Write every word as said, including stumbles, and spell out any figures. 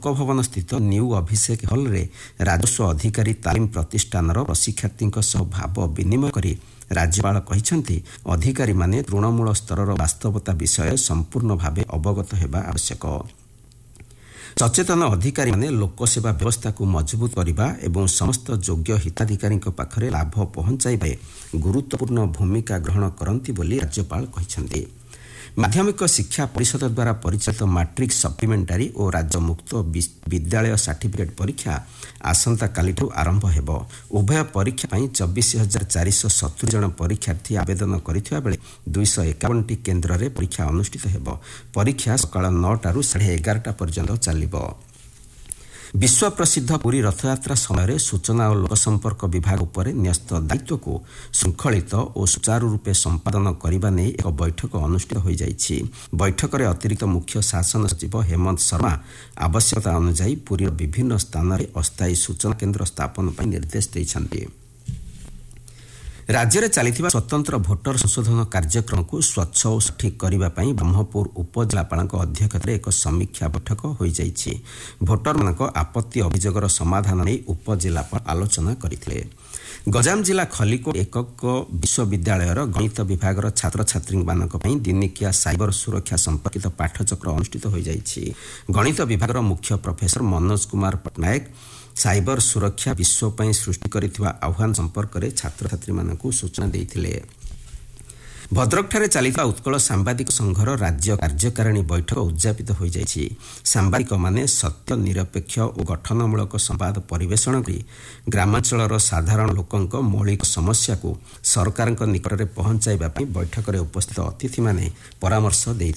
ଲୋକଭବନ ସ୍ଥିତ ନ୍ୟୁ ଅଭିଷେକ ହଲ୍ରେ ରାଜସ୍ୱ ଅଧିକାରୀ ତାଲିମ ପ୍ରତିଷ୍ଠାନର ପ୍ରଶିକ୍ଷାର୍ଥୀଙ୍କ ସହ ଭାବ ବିନିମୟ କରି ରାଜ୍ୟପାଳ କହିଛନ୍ତି ଅଧିକାରୀମାନେ ତୃଣମୂଳ ସ୍ତରର ବାସ୍ତବତା ବିଷୟରେ ସମ୍ପୂର୍ଣ୍ଣ ଭାବେ ଅବଗତ ହେବା ଆବଶ୍ୟକ। ସଚେତନ ଅଧିକାରୀମାନେ ଲୋକସେବା ବ୍ୟବସ୍ଥାକୁ ମଜବୁତ କରିବା ଏବଂ ସମସ୍ତ ଯୋଗ୍ୟ ହିତାଧିକାରୀଙ୍କ ପାଖରେ ଲାଭ ପହଞ୍ଚାଇବାରେ ଗୁରୁତ୍ୱପୂର୍ଣ୍ଣ ଭୂମିକା ଗ୍ରହଣ କରନ୍ତି ବୋଲି ରାଜ୍ୟପାଳ କହିଛନ୍ତି। ମାଧ୍ୟମିକ ଶିକ୍ଷା ପରିଷଦ ଦ୍ୱାରା ପରିଚାଳିତ ମାଟ୍ରିକ୍ ସପ୍ଲିମେଣ୍ଟାରୀ ଓ ରାଜ୍ୟ ମୁକ୍ତ ବିଦ୍ୟାଳୟ ସାର୍ଟିଫିକେଟ୍ ପରୀକ୍ଷା ଆସନ୍ତାକାଲିଠାରୁ ଆରମ୍ଭ ହେବ। ଉଭୟ ପରୀକ୍ଷା ପାଇଁ ଚବିଶ ହଜାର ଚାରିଶହ ସତୁରି ଜଣ ପରୀକ୍ଷାର୍ଥୀ ଆବେଦନ କରିଥିବା ବେଳେ ଦୁଇଶହ ଏକାବନଟି କେନ୍ଦ୍ରରେ ପରୀକ୍ଷା ଅନୁଷ୍ଠିତ ହେବ। ପରୀକ୍ଷା ସକାଳ ନଅଟାରୁ ସାଢ଼େ ଏଗାରଟା ପର୍ଯ୍ୟନ୍ତ ଚାଲିବ। ବିଶ୍ୱ ପ୍ରସିଦ୍ଧ ପୁରୀ ରଥଯାତ୍ରା ସମୟରେ ସୂଚନା ଓ ଲୋକସମ୍ପର୍କ ବିଭାଗ ଉପରେ ନ୍ୟସ୍ତ ଦାୟିତ୍ୱକୁ ଶୃଙ୍ଖଳିତ ଓ ସୁଚାରୁ ରୂପେ ସମ୍ପାଦନ କରିବା ନେଇ ଏକ ବୈଠକ ଅନୁଷ୍ଠିତ ହୋଇଯାଇଛି। ବୈଠକରେ ଅତିରିକ୍ତ ମୁଖ୍ୟ ଶାସନ ସଚିବ ହେମନ୍ତ ଶର୍ମା ଆବଶ୍ୟକତା ଅନୁଯାୟୀ ପୁରୀର ବିଭିନ୍ନ ସ୍ଥାନରେ ଅସ୍ଥାୟୀ ସୂଚନା କେନ୍ଦ୍ର ସ୍ଥାପନ ପାଇଁ ନିର୍ଦ୍ଦେଶ ଦେଇଛନ୍ତି। ରାଜ୍ୟରେ ଚାଲିଥିବା ସ୍ୱତନ୍ତ୍ର ଭୋଟର ସଂଶୋଧନ କାର୍ଯ୍ୟକ୍ରମକୁ ସ୍ୱଚ୍ଛ ଓ ସଠିକ୍ କରିବା ପାଇଁ ବ୍ରହ୍ମପୁର ଉପଜିଲ୍ଲାପାଳଙ୍କ ଅଧ୍ୟକ୍ଷତାରେ ଏକ ସମୀକ୍ଷା ବୈଠକ ହୋଇଯାଇଛି। ଭୋଟରମାନଙ୍କ ଆପତ୍ତି ଅଭିଯୋଗର ସମାଧାନ ନେଇ ଉପଜିଲ୍ଲାପାଳ ଆଲୋଚନା କରିଥିଲେ। ଗଞ୍ଜାମ ଜିଲ୍ଲା ଖଲିକୋଟ ଏକକ ବିଶ୍ୱବିଦ୍ୟାଳୟର ଗଣିତ ବିଭାଗର ଛାତ୍ରଛାତ୍ରୀମାନଙ୍କ ପାଇଁ ଦିନିକିଆ ସାଇବର ସୁରକ୍ଷା ସମ୍ପର୍କିତ ପାଠଚକ୍ର ଅନୁଷ୍ଠିତ ହୋଇଯାଇଛି। ଗଣିତ ବିଭାଗର ମୁଖ୍ୟ ପ୍ରଫେସର ମନୋଜ କୁମାର ପଟ୍ଟନାୟକ ସାଇବର ସୁରକ୍ଷା ବିଶ୍ୱ ପାଇଁ ସୃଷ୍ଟି କରିଥିବା ଆହ୍ୱାନ ସମ୍ପର୍କରେ ଛାତ୍ରଛାତ୍ରୀମାନଙ୍କୁ ସୂଚନା ଦେଇଥିଲେ। ଭଦ୍ରକଠାରେ ଚାଲିଥିବା ଉତ୍କଳ ସାମ୍ବାଦିକ ସଂଘର ରାଜ୍ୟ କାର୍ଯ୍ୟକାରିଣୀ ବୈଠକ ଉଦ୍ଯାପିତ ହୋଇଯାଇଛି। ସାମ୍ବାଦିକମାନେ ସତ୍ୟ ନିରପେକ୍ଷ ଓ ଗଠନମୂଳକ ସମ୍ବାଦ ପରିବେଷଣ କରି ଗ୍ରାମାଞ୍ଚଳର ସାଧାରଣ ଲୋକଙ୍କ ମୌଳିକ ସମସ୍ୟାକୁ ସରକାରଙ୍କ ନିକଟରେ ପହଞ୍ଚାଇବା ପାଇଁ ବୈଠକରେ ଉପସ୍ଥିତ ଅତିଥିମାନେ ପରାମର୍ଶ ଦେଇଥିଲେ।